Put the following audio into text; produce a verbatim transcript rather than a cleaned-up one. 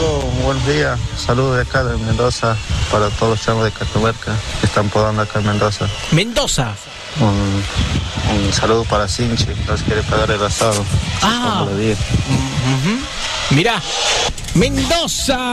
Hugo, buenos días. Saludos de acá de Mendoza para todos los chamos de Catamarca que están podando acá en Mendoza. Mendoza. Un, un saludo para Sinchi, nos quiere pagar el asado. Ah. Uh-huh. Mirá, Mendoza.